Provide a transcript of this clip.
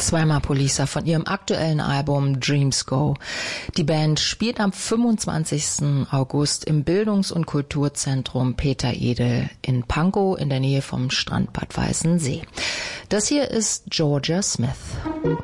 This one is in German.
Zweimal Police von ihrem aktuellen Album Dreams Go. Die Band spielt am 25. August im Bildungs- und Kulturzentrum Peter Edel in Pankow in der Nähe vom Strand Bad Weißensee. Das hier ist Georgia Smith.